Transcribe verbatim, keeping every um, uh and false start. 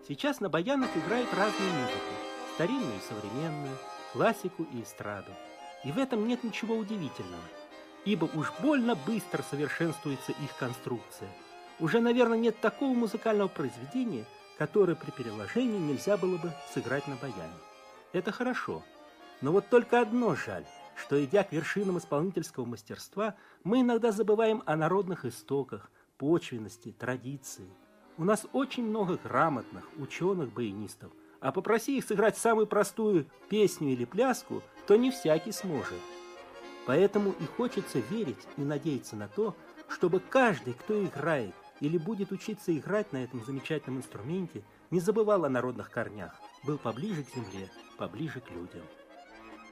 Сейчас на баянах играют разную музыку, старинную и современную, классику и эстраду. И в этом нет ничего удивительного, ибо уж больно быстро совершенствуется их конструкция. Уже, наверное, нет такого музыкального произведения, которое при переложении нельзя было бы сыграть на баяне. Это хорошо. Но вот только одно жаль, что, идя к вершинам исполнительского мастерства, мы иногда забываем о народных истоках, почвенности, традиции. У нас очень много грамотных, ученых-баянистов, а попроси их сыграть самую простую песню или пляску, то не всякий сможет. Поэтому и хочется верить и надеяться на то, чтобы каждый, кто играет или будет учиться играть на этом замечательном инструменте, не забывал о народных корнях, был поближе к земле, поближе к людям.